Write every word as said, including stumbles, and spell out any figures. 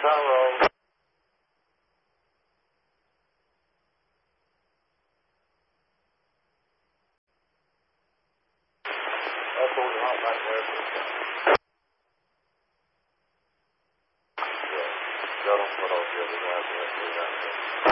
Tyrone. That's all right back there. Yeah. Got them put off the other guys.